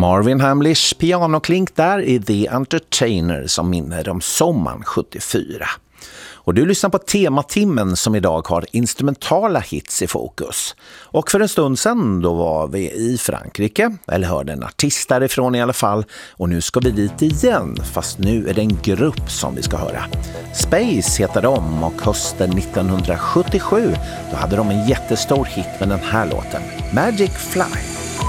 Marvin Hamlish pianoklink där i The Entertainer som minner om sommaren 74. Och du lyssnar på tematimmen som idag har instrumentala hits i fokus. Och för en stund sedan då var vi i Frankrike, eller hörde en artist därifrån i alla fall. Och nu ska vi dit igen, fast nu är det en grupp som vi ska höra. Space heter de och hösten 1977 då hade de en jättestor hit med den här låten, Magic Fly.